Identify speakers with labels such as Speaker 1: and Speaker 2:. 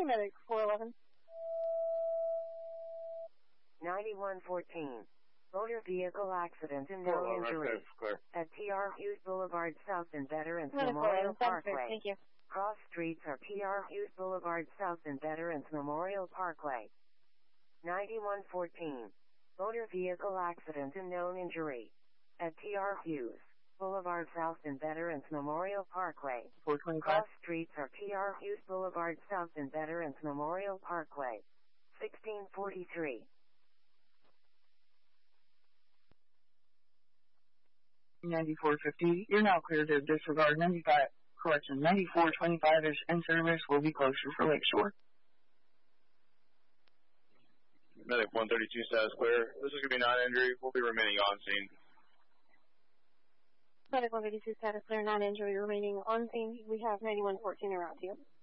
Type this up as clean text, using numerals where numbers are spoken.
Speaker 1: medic 411.
Speaker 2: 9114. Motor vehicle accident and no injuries. At T.R. Hughes Boulevard South and Veterans Memorial Parkway.
Speaker 1: Thank you.
Speaker 2: Cross streets are T.R. Hughes Boulevard South and Veterans Memorial Parkway. 9114. Motor vehicle accident and known injury. At T.R. Hughes Boulevard South and Veterans Memorial Parkway.
Speaker 3: 425.
Speaker 2: Cross streets are T.R. Hughes Boulevard South and Veterans Memorial Parkway. 1643.
Speaker 3: 9450. You're now clear to disregard 95. Correction. 9425 is in service. Will be closer for Lakeshore.
Speaker 4: Medic 132 status clear. This is going to be non-injury. We'll be remaining on scene.
Speaker 1: Medic 132 status clear, non-injury remaining on scene. We have 9114 around you.